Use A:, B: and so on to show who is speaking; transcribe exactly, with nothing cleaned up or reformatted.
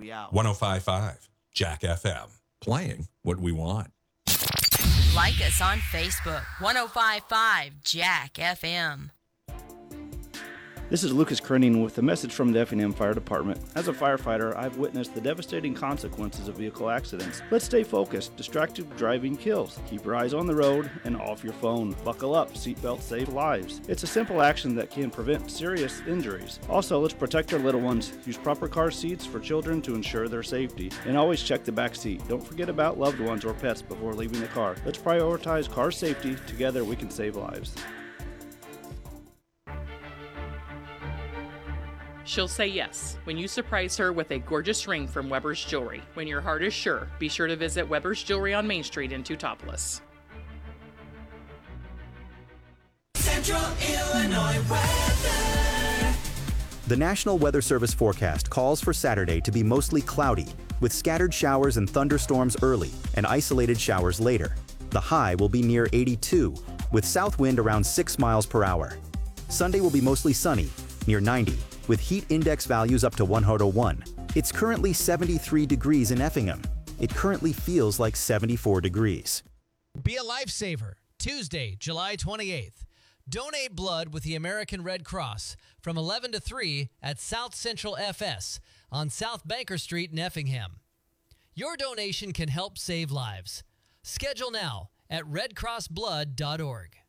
A: We out.
B: one oh five point five Jack F M. Playing what we want.
C: Like us on Facebook, one oh five point five Jack F M.
A: This is Lucas Krenning with a message from the Effingham Fire Department. As a firefighter, I've witnessed the devastating consequences of vehicle accidents. Let's stay focused. Distracted driving kills. Keep your eyes on the road and off your phone. Buckle up. Seatbelts save lives. It's a simple action that can prevent serious injuries. Also, let's protect our little ones. Use proper car seats for children to ensure their safety. And always check the back seat. Don't forget about loved ones or pets before leaving the car. Let's prioritize car safety. Together, we can save lives.
D: She'll say yes when you surprise her with a gorgeous ring from Weber's Jewelry. When your heart is sure, be sure to visit Weber's Jewelry on Main Street in Teutopolis.
E: Central Illinois weather.
F: The National Weather Service forecast calls for Saturday to be mostly cloudy, with scattered showers and thunderstorms early and isolated showers later. The high will be near eighty-two, with south wind around six miles per hour. Sunday will be mostly sunny, near ninety, with heat index values up to one hundred one. It's currently seventy-three degrees in Effingham. It currently feels like seventy-four degrees.
G: Be a lifesaver. Tuesday, July twenty-eighth. Donate blood with the American Red Cross from eleven to three at South Central F S on South Banker Street in Effingham. Your donation can help save lives. Schedule now at red cross blood dot org.